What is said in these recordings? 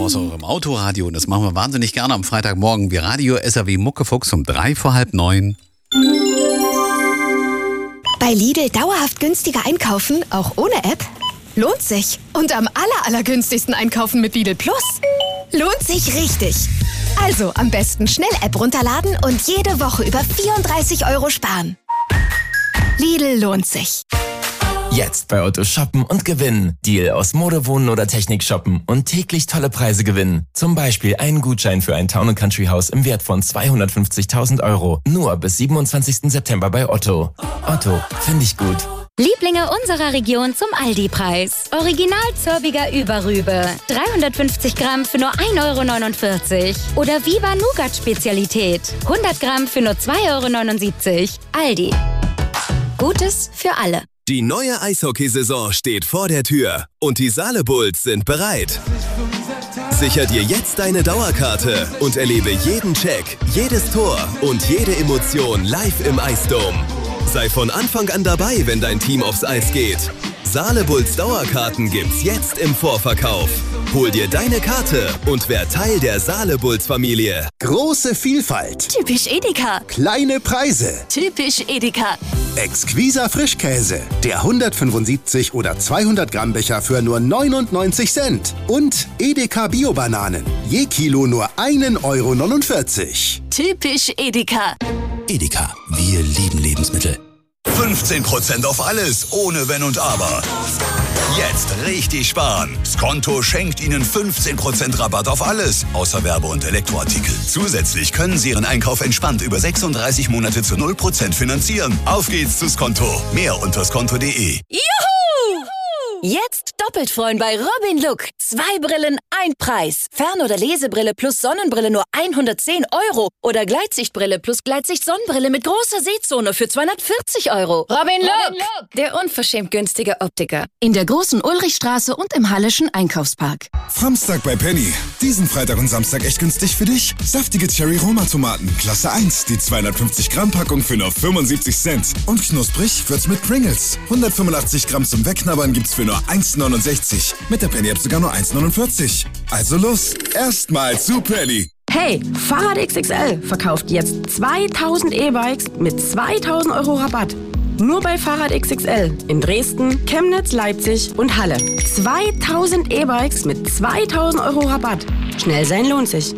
aus eurem Autoradio. Und das machen wir wahnsinnig gerne am Freitagmorgen wie Radio SAW Muckefuchs um 8:45. Bei Lidl dauerhaft günstiger einkaufen, auch ohne App? Lohnt sich. Und am allergünstigsten einkaufen mit Lidl Plus. Lohnt sich richtig. Also am besten schnell App runterladen und jede Woche über 34 € sparen. Lidl lohnt sich. Jetzt bei Otto shoppen und gewinnen. Deal aus Mode, Wohnen oder Technik shoppen und täglich tolle Preise gewinnen. Zum Beispiel einen Gutschein für ein Town & Country Haus im Wert von 250.000 €. Nur bis 27. September bei Otto. Otto, finde ich gut. Lieblinge unserer Region zum Aldi-Preis. Original Zörbiger Überrübe. 350 Gramm für nur 1,49 € Oder Viva Nougat Spezialität. 100 Gramm für nur 2,79 €. Aldi. Gutes für alle. Die neue Eishockeysaison steht vor der Tür und die Saale Bulls sind bereit. Sicher dir jetzt deine Dauerkarte und erlebe jeden Check, jedes Tor und jede Emotion live im Eisdom. Sei von Anfang an dabei, wenn dein Team aufs Eis geht. Saale Bulls Dauerkarten gibt's jetzt im Vorverkauf. Hol dir deine Karte und werd Teil der Saale Bulls Familie. Große Vielfalt. Typisch Edeka. Kleine Preise. Typisch Edeka. Exquiser Frischkäse. Der 175 oder 200 Gramm Becher für nur 99 Cent. Und Edeka Bio-Bananen. Je Kilo nur 1,49 €. Typisch Edeka. Edeka, wir lieben Lebensmittel. 15% auf alles, ohne Wenn und Aber. Jetzt richtig sparen. Skonto schenkt Ihnen 15% Rabatt auf alles, außer Werbe- und Elektroartikel. Zusätzlich können Sie Ihren Einkauf entspannt über 36 Monate zu 0% finanzieren. Auf geht's zu Skonto. Mehr unter skonto.de. Juhu! Jetzt doppelt freuen bei Robin Look. 2 Brillen, 1 Preis. Fern- oder Lesebrille plus Sonnenbrille nur 110 € Oder Gleitsichtbrille plus Gleitsicht-Sonnenbrille mit großer Sehzone für 240 €. Robin Look, der unverschämt günstige Optiker. In der großen Ulrichstraße und im Hallischen Einkaufspark. Samstag bei Penny. Diesen Freitag und Samstag echt günstig für dich. Saftige Cherry-Roma-Tomaten, Klasse 1, die 250 Gramm Packung für nur 75 Cent. Und knusprig wird's mit Pringles. 185 Gramm zum Wegknabbern gibt's für nur 1,69. Mit der Penny-App sogar nur 1,49. Also los, erstmal zu Penny. Hey, Fahrrad XXL verkauft jetzt 2000 E-Bikes mit 2000 € Rabatt. Nur bei Fahrrad XXL in Dresden, Chemnitz, Leipzig und Halle. 2000 E-Bikes mit 2000 € Rabatt. Schnell sein lohnt sich.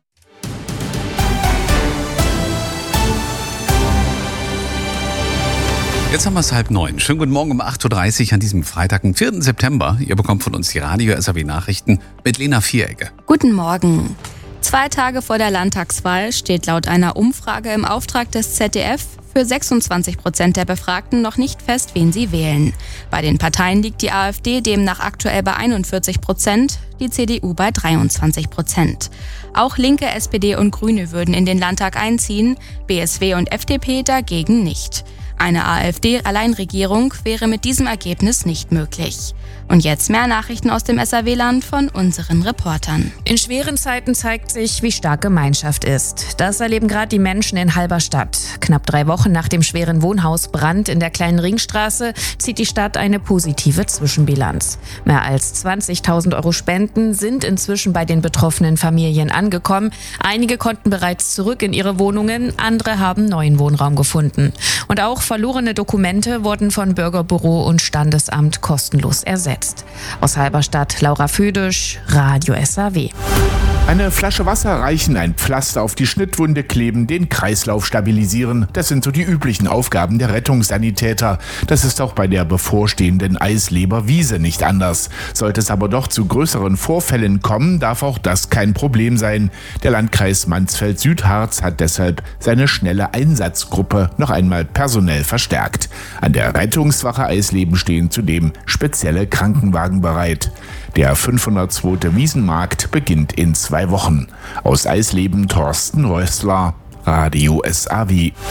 Jetzt haben wir es 8:30. Schönen guten Morgen um 8:30 an diesem Freitag, am 4. September. Ihr bekommt von uns die Radio SAW Nachrichten mit Lena Vierecke. Guten Morgen. 2 Tage vor der Landtagswahl steht laut einer Umfrage im Auftrag des ZDF für 26% der Befragten noch nicht fest, wen sie wählen. Bei den Parteien liegt die AfD demnach aktuell bei 41%, die CDU bei 23%. Auch Linke, SPD und Grüne würden in den Landtag einziehen, BSW und FDP dagegen nicht. Eine AfD-Alleinregierung wäre mit diesem Ergebnis nicht möglich. Und jetzt mehr Nachrichten aus dem SAW-Land von unseren Reportern. In schweren Zeiten zeigt sich, wie stark Gemeinschaft ist. Das erleben gerade die Menschen in Halberstadt. Knapp 3 Wochen nach dem schweren Wohnhausbrand in der kleinen Ringstraße zieht die Stadt eine positive Zwischenbilanz. Mehr als 20.000 € Spenden sind inzwischen bei den betroffenen Familien angekommen. Einige konnten bereits zurück in ihre Wohnungen, andere haben neuen Wohnraum gefunden. Und auch verlorene Dokumente wurden von Bürgerbüro und Standesamt kostenlos ersetzt. Aus Halberstadt, Laura Füdisch, Radio SAW. Eine Flasche Wasser reichen, ein Pflaster auf die Schnittwunde kleben, den Kreislauf stabilisieren. Das sind so die üblichen Aufgaben der Rettungssanitäter. Das ist auch bei der bevorstehenden Eisleber-Wiese nicht anders. Sollte es aber doch zu größeren Vorfällen kommen, darf auch das kein Problem sein. Der Landkreis Mansfeld-Südharz hat deshalb seine schnelle Einsatzgruppe noch einmal personell verstärkt. An der Rettungswache Eisleben stehen zudem spezielle Krankenwagen bereit. Der 502. Wiesenmarkt beginnt in 2 Wochen. Aus Eisleben Thorsten Rössler, Radio SAW.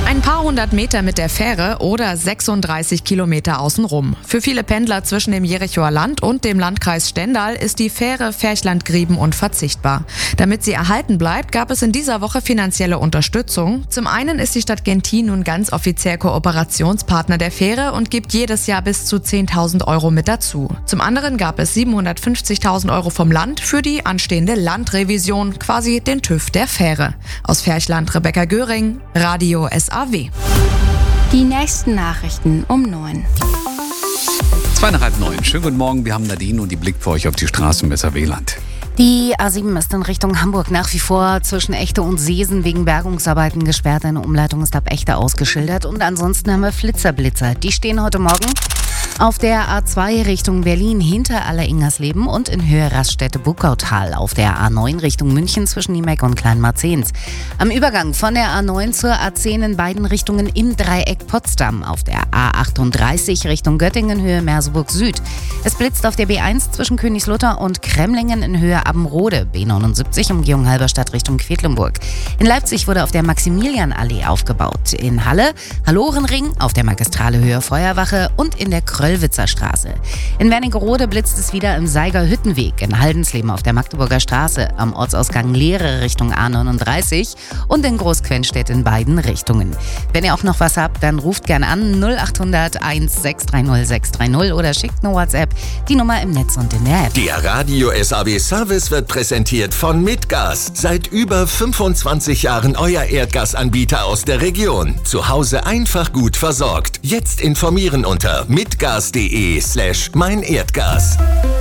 Ein paar hundert Meter mit der Fähre oder 36 Kilometer außenrum. Für viele Pendler zwischen dem Jerichoer Land und dem Landkreis Stendal ist die Fähre Ferchland-Grieben unverzichtbar. Damit sie erhalten bleibt, gab es in dieser Woche finanzielle Unterstützung. Zum einen ist die Stadt Gentin nun ganz offiziell Kooperationspartner der Fähre und gibt jedes Jahr bis zu 10.000 Euro mit dazu. Zum anderen gab es 750.000 Euro vom Land für die anstehende Landrevision, quasi den TÜV der Fähre. Aus Ferchland Rebecca Göring, Radio SAW. Die nächsten Nachrichten um 9. 8:30. Schönen guten Morgen, wir haben Nadine und die Blick für euch auf die Straßen im SAW-Land. Die A7 ist in Richtung Hamburg nach wie vor zwischen Echte und Seesen wegen Bergungsarbeiten gesperrt. Eine Umleitung ist ab Echte ausgeschildert. Und ansonsten haben wir Flitzer-Blitzer. Die stehen heute Morgen auf der A2 Richtung Berlin hinter Alleringersleben und in Höhe Raststätte-Buckautal. Auf der A9 Richtung München zwischen Niemeck und Kleinmarzehns. Am Übergang von der A9 zur A10 in beiden Richtungen im Dreieck Potsdam. Auf der A38 Richtung Göttingen Höhe Merseburg Süd. Es blitzt auf der B1 zwischen Königslutter und Kremlingen in Höhe Abbenrode. B79 Umgehung Halberstadt Richtung Quedlinburg. In Leipzig wurde auf der Maximilianallee aufgebaut. In Halle Hallorenring auf der Magistrale Höhe Feuerwache und in der Kröllwitzer Straße. In Wernigerode blitzt es wieder im Seiger Hüttenweg, in Haldensleben auf der Magdeburger Straße, am Ortsausgang Leere Richtung A39 und in Großquenstedt in beiden Richtungen. Wenn ihr auch noch was habt, dann ruft gern an 0800 1630 630 oder schickt eine WhatsApp, die Nummer im Netz und in der App. Der Radio SAW Service wird präsentiert von Mitgas. Seit über 25 Jahren euer Erdgasanbieter aus der Region. Zu Hause einfach gut versorgt. Jetzt informieren unter mitgas.de/meinerdgas.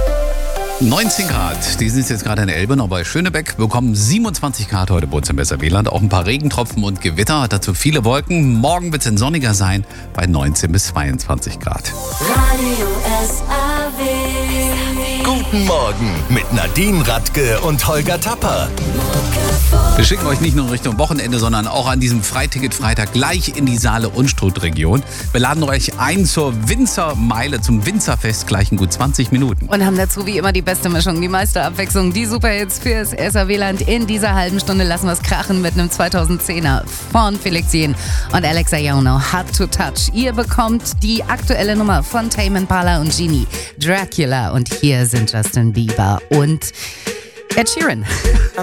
19 Grad, die sind jetzt gerade in Elbe, noch bei Schönebeck, bekommen 27 Grad heute bei uns im SAW-Land. Auch ein paar Regentropfen und Gewitter, dazu viele Wolken. Morgen wird es dann sonniger sein, bei 19 bis 22 Grad. Radio SAW. Guten Morgen mit Nadine Radke und Holger Tapper. Wir schicken euch nicht nur in Richtung Wochenende, sondern auch an diesem Freiticket-Freitag gleich in die Saale-Unstrut-Region. Wir laden euch ein zur Winzermeile, zum Winzerfest, gleich in gut 20 Minuten. Und haben dazu wie immer die beste Mischung, die meiste Abwechslung, die Superhits fürs SAW-Land. In dieser halben Stunde lassen wir es krachen mit einem 2010er von Felix Jähn und Alexa Yauno, Hard to Touch. Ihr bekommt die aktuelle Nummer von Tame Impala und Genie, Dracula. Und hier sind Justin Bieber und Ed Sheeran.